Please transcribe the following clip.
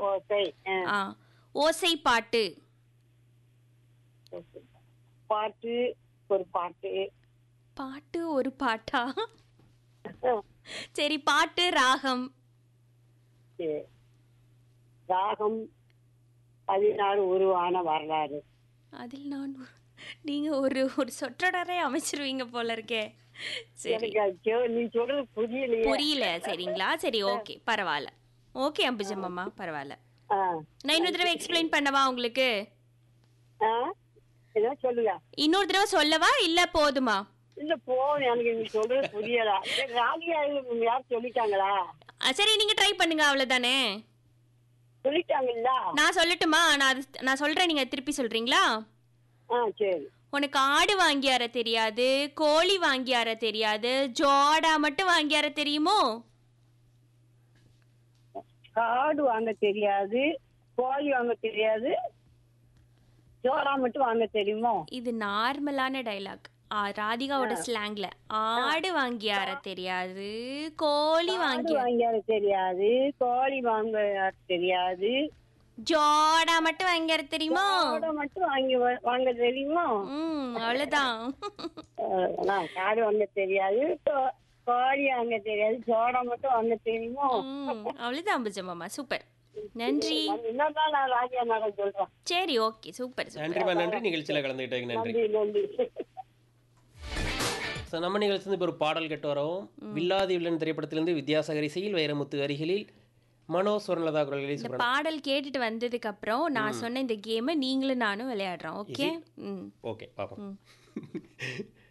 ஓசை. ஆ ஓசை பாட்டு. ஓசை. பாட்டு ஒரு பாட்டு. பாட்டு ஒரு பாட்டா? சரி, பாட்டு ராகம். சரி. ராகம் 16 உருவான வரலாறு. அதில் நீங்க ஒரு ஒரு சொற்றொடரே அமைச்சிருவீங்க போல இருக்கே. சரி, எனக்கு நீ சொல்றது புரியலையே. புரியல. சரிங்களா, சரி, ஓகே, பரவாயில்ல. ஓகே அம்புஜம்மா, பரவாயில்ல. ஆ. நான் இன்னொரு தடவை எக்ஸ்பிளைன் பண்ணவா உங்களுக்கு? ஆ? என்ன சொல்லுங்க. இன்னொரு தடவை சொல்லவா இல்ல போதுமா? இல்ல போதும், எனக்கு நீ சொல்றது புரியல. ராதிகா யார் சொல்லிட்டாங்களா? சரி, நீங்க ட்ரை பண்ணுங்க, அவ்வளவுதானே. சொல்லிட்டாங்கல்ல. நான் சொல்லட்டுமா? நான் சொல்றேன், நீங்க திருப்பி சொல்றீங்களா? சரி. உனக்கு ஆடு வாங்கியார தெரியாது, கோழி வாங்கியார தெரியாது, ஜோடா மட்டும் வாங்கியார தெரியுமோ? காடு வாங்க தெரியாது, கோழி வாங்க தெரியாது, ஜோரா மட்டும் வாங்க தெரியுமோ? இது நார்மலான டைலாக். ராதிகாவோட ஸ்லாங்ல. ஆடு வாங்கியார தெரியாது, கோழி வாங்கியார தெரியாது, கோழி வாங்க தெரியாது, ஜோடா மட்டும் வாங்கியார தெரியுமோ? ஜோடா மட்டும் வாங்க தெரியுமோ? அவ்வளவுதான். காடு வாங்க தெரியாது, கோழி வாங்க தெரியாது, ஜோடா மட்டும் வாங்க தெரியுமோ? அவ்வளவுதான் அம்புஜம்மா, சூப்பர், நன்றி. இன்னொரு நான் ராஜா மேடம் சொல்றேன். சரி, ஓகே, சூப்பர். நன்றிமா, நன்றி. நிகழ்ச்சியில கலந்துக்கிட்டதுக்கு நன்றி. நன்றி. நம்ம நிகழ்ச்சி இப்போ ஒரு பாடல் கேட்டு வரவும். வில்லாதி வில்லன் திரைப்படத்திலிருந்து வித்யாசாகர் இசையில் வைரமுத்து வரிகளில் மனோஜ் சுவர்ணலதா குரல்களில் இந்த பாடல் கேட்டுட்டு வந்ததுக்கு அப்புறம் நான் சொன்ன இந்த கேமை நீங்களும் நானும் விளையாடுறோம். ஓகே, ஓகே, பாப்போம்.